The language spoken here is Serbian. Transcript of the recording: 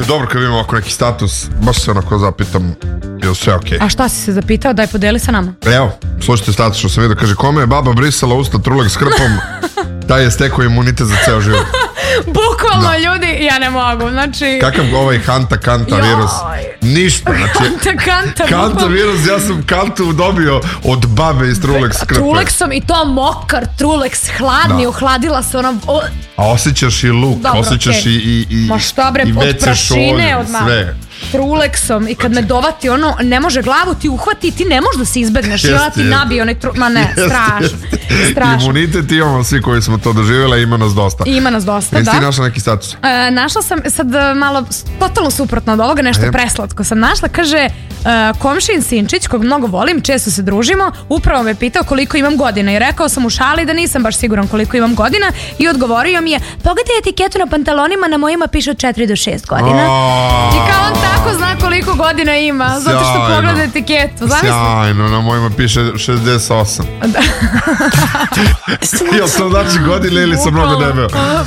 dobro kad imam ovako neki status. Baš se onako zapitam, je li sve okej? A šta si se zapitao? Daj podeli sa nama. Evo, slušajte status što sam vidio. Kaže, kome je baba brisala usta trulek s krpom, taj je stekao imunitet za ceo život. Bukvalno, ljudi, ja ne mogu, znači... Kakav ovaj kanta virus? Ništa, znači... Kanta virus, ja sam kantu dobio od babe iz trulek s krpe. Truleksom i to mokar truleks, hladni, ohladila se ona... A osjećaš i luk, dobro, osjećaš i ma šta bre, od prašine, od sve. Truleksom i kad me dovati ono, ne može glavu ti uhvati, ti ne možeš da se izbegneš i ona ti nabije onaj ma ne, strašno. Imunitet imamo svi koji smo to doživjeli, ima nas dosta. Ima nas dosta, Jesi ti našla neki status? Našla sam sad malo totalno suprotno od ovoga, nešto preslatko sam našla, kaže komšin Sinčić, kog mnogo volim, često se družimo, upravo me pitao koliko imam godina i rekao sam u šali da nisam baš siguran koliko imam godina i odgovorio mi je, pogledaj etiketu na pantalonima, na mojima piše od 4 do 6 godina. I kao on tako zna koliko godina ima, zato što pogleda etiketu. Sjajno, na mojima piše 68. Jel sam znači godine ili sam mnogo debeo?